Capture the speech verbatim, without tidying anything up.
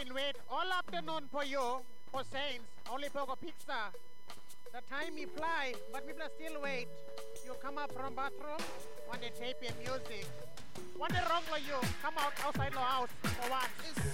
been wait all afternoon for you, for Saints, only for a pizza. The time me fly, but people still wait. You come up from bathroom, want to tape your music. What the wrong with you? Come out outside the house for what?